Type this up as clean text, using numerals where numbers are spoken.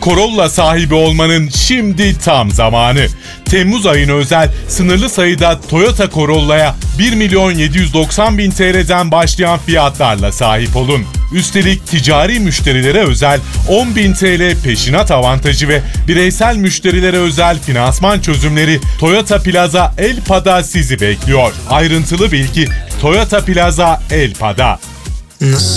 Corolla sahibi olmanın şimdi tam zamanı. Temmuz ayına özel sınırlı sayıda Toyota Corolla'ya 1.790.000 TL'den başlayan fiyatlarla sahip olun. Üstelik ticari müşterilere özel 10.000 TL peşinat avantajı ve bireysel müşterilere özel finansman çözümleri Toyota Plaza Elpa'da sizi bekliyor. Ayrıntılı bilgi Toyota Plaza Elpa'da. Nasıl